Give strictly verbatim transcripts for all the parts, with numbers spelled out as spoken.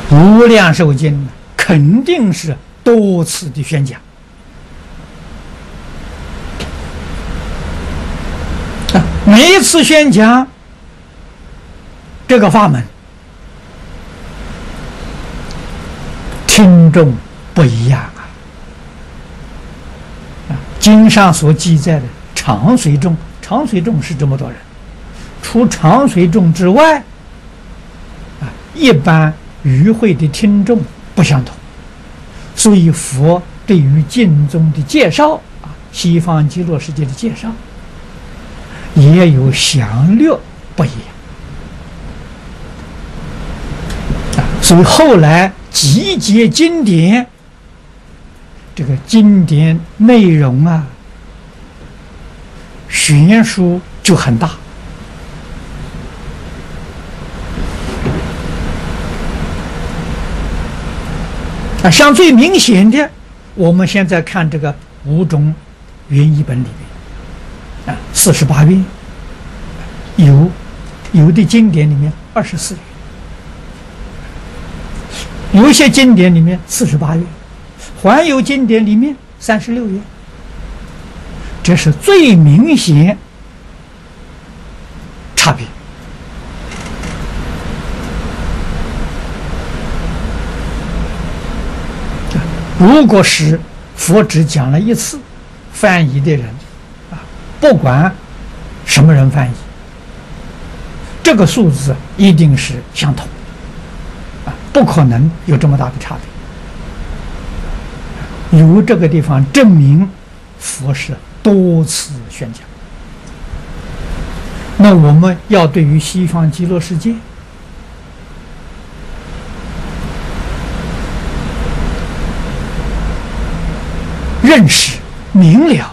无量寿经肯定是多次的宣讲啊，每一次宣讲这个法门，听众不一样啊。啊，经上所记载的长随众，长随众是这么多人，除长随众之外，啊，一般与会的听众不相同，所以佛对于经中的介绍啊，西方极乐世界的介绍，也有详略不一样啊。所以后来集结经典，这个经典内容啊，悬殊就很大。啊，像最明显的，我们现在看这个五种原译本里面，啊，四十八愿，有有的经典里面二十四愿，有些经典里面四十八愿，还有经典里面三十六愿，这是最明显差别。如果是佛只讲了一次，翻译的人啊，不管什么人翻译，这个数字一定是相同啊，不可能有这么大的差别。由这个地方证明佛是多次宣讲。那我们要对于西方极乐世界认识明了，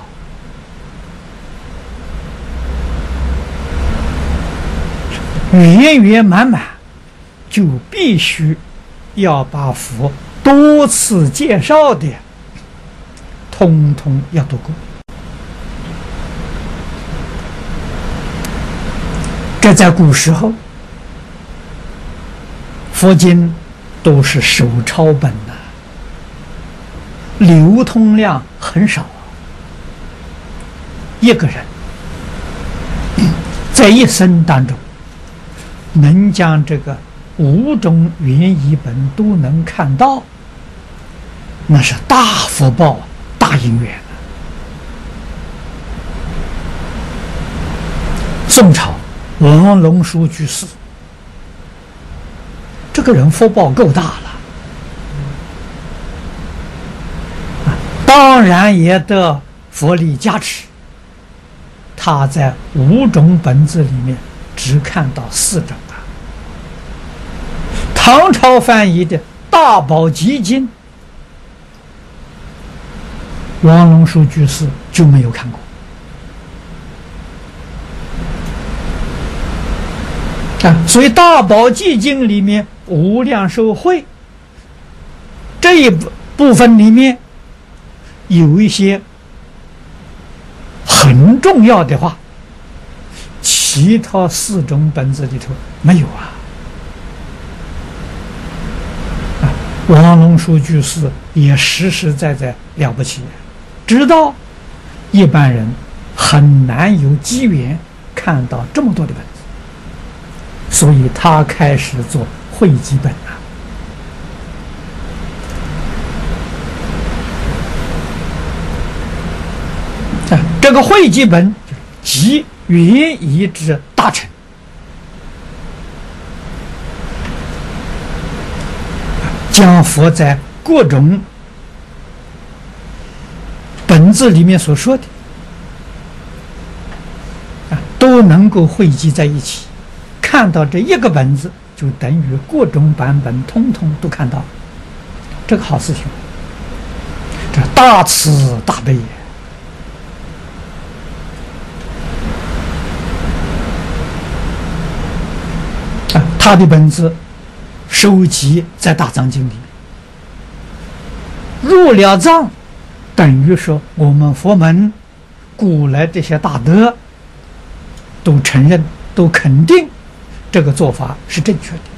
圆圆满满，就必须要把佛多次介绍的通通要读过。这在古时候佛经都是手抄本的，流通量很少，一个人在一生当中能将这个五种原译本都能看到，那是大福报、大因缘。宋朝王龙书居士，这个人福报够大了，当然也得佛力加持，他在五种本子里面只看到四种啊。唐朝翻译的大宝积经，王龙书居士就没有看过啊。所以大宝积经里面无量寿会这一部分里面有一些很重要的话，其他四种本子里头没有啊。啊，王龙书居士也实实在在了不起，知道一般人很难有机缘看到这么多的本子，所以他开始做汇集本啊。啊，这个汇集本即原译之大成，将佛在各种本子里面所说的啊，都能够汇集在一起，看到这一个本子，就等于各种版本通通都看到，这个好事情，这大慈大悲。他的本子收集在大藏经里面，入了藏，等于说我们佛门古来这些大德都承认、都肯定这个做法是正确的。